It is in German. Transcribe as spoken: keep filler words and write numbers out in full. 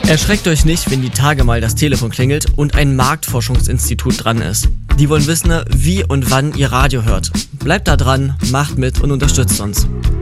Erschreckt euch nicht, wenn die Tage mal das Telefon klingelt und ein Marktforschungsinstitut dran ist. Die wollen wissen, wie und wann ihr Radio hört. Bleibt da dran, macht mit und unterstützt uns.